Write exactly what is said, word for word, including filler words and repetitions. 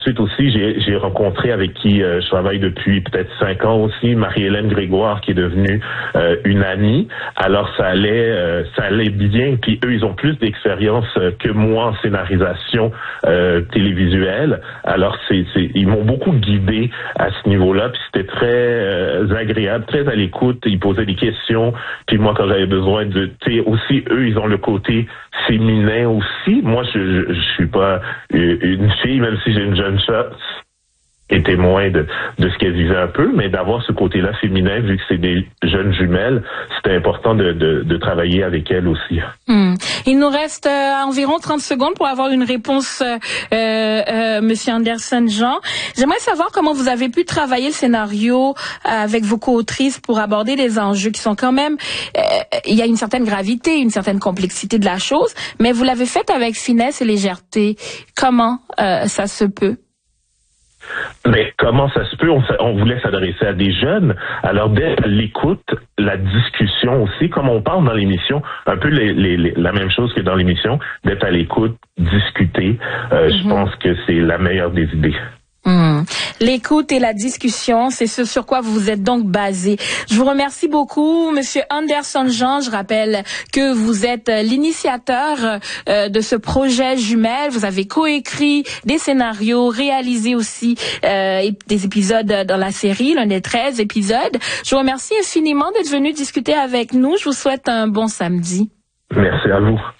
Ensuite aussi, j'ai, j'ai rencontré avec qui euh, je travaille depuis peut-être cinq ans aussi, Marie-Hélène Grégoire, qui est devenue euh, une amie. Alors ça allait, euh, ça allait bien. Puis eux, ils ont plus d'expérience euh, que moi en scénarisation euh, télévisuelle. Alors c'est, c'est, ils m'ont beaucoup guidé à ce niveau-là. Puis c'était très euh, agréable, très à l'écoute. Ils posaient des questions. Puis moi, quand j'avais besoin de, tu sais, aussi eux, ils ont le côté féminin aussi. Moi, je, je, je suis pas une fille, même si j'ai une jeune chat et témoin de, de ce qu'elle vivait un peu, mais d'avoir ce côté-là féminin, vu que c'est des jeunes jumelles, c'était important de, de, de travailler avec elles aussi. Hum. Il nous reste euh, environ trente secondes pour avoir une réponse, euh, euh, Monsieur Anderson-Jean. J'aimerais savoir comment vous avez pu travailler le scénario euh, avec vos co-autrices pour aborder les enjeux qui sont quand même... Euh, il y a une certaine gravité, une certaine complexité de la chose, mais vous l'avez fait avec finesse et légèreté. Comment euh, ça se peut? Mais comment ça se peut? On, on voulait s'adresser à des jeunes. Alors, dès l'écoute, la discussion aussi, comme on parle dans l'émission, un peu les, les, les, la même chose que dans l'émission, d'être à l'écoute, discuter, euh, mm-hmm. Je pense que c'est la meilleure des idées. Mmh. L'écoute et la discussion, c'est ce sur quoi vous vous êtes donc basé. Je vous remercie beaucoup, Monsieur Anderson-Jean. Je rappelle que vous êtes l'initiateur euh, de ce projet jumelle. Vous avez coécrit des scénarios, réalisé aussi euh, des épisodes dans la série, l'un des treize épisodes. Je vous remercie infiniment d'être venu discuter avec nous. Je vous souhaite un bon samedi. Merci à vous.